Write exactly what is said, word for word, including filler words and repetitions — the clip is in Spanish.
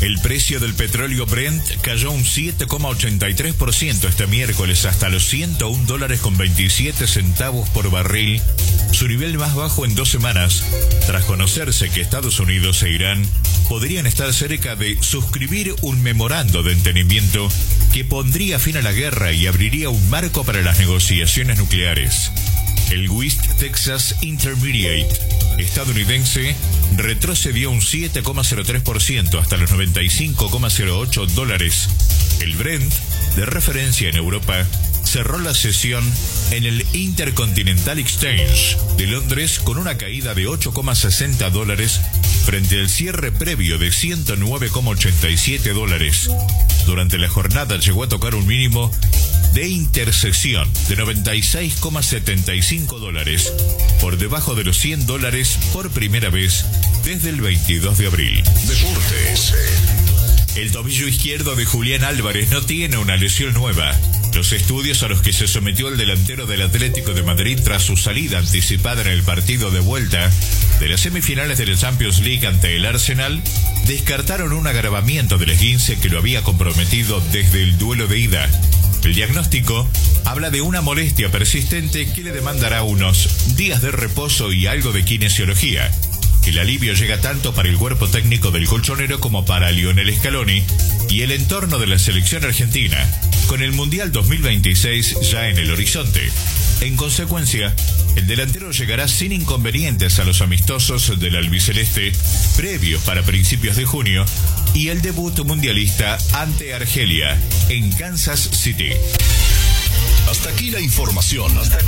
El precio del petróleo Brent cayó un siete coma ochenta y tres por ciento este miércoles hasta los ciento un dólares con veintisiete centavos por barril, su nivel más bajo en dos semanas, tras conocerse que Estados Unidos e Irán podrían estar cerca de suscribir un memorando de entendimiento que pondría fin a la guerra y abriría un marco para las negociaciones nucleares. El West Texas Intermediate estadounidense retrocedió un siete coma cero tres por ciento hasta los noventa y cinco coma cero ocho dólares. El Brent, de referencia en Europa, cerró la sesión en el Intercontinental Exchange de Londres con una caída de ocho coma sesenta dólares frente al cierre previo de ciento nueve coma ochenta y siete dólares. Durante la jornada llegó a tocar un mínimo de intersección de noventa y seis coma setenta y cinco dólares, por debajo de los cien dólares por primera vez desde el veintidós de abril. Deportes. El tobillo izquierdo de Julián Álvarez no tiene una lesión nueva. Los estudios a los que se sometió el delantero del Atlético de Madrid tras su salida anticipada en el partido de vuelta de las semifinales de la Champions League ante el Arsenal descartaron un agravamiento del esguince que lo había comprometido desde el duelo de ida. El diagnóstico habla de una molestia persistente que le demandará unos días de reposo y algo de kinesiología. El alivio llega tanto para el cuerpo técnico del colchonero como para Lionel Scaloni y el entorno de la selección argentina, con el Mundial dos mil veintiséis ya en el horizonte. En consecuencia, el delantero llegará sin inconvenientes a los amistosos del albiceleste previos para principios de junio y el debut mundialista ante Argelia en Kansas City. Hasta aquí la información.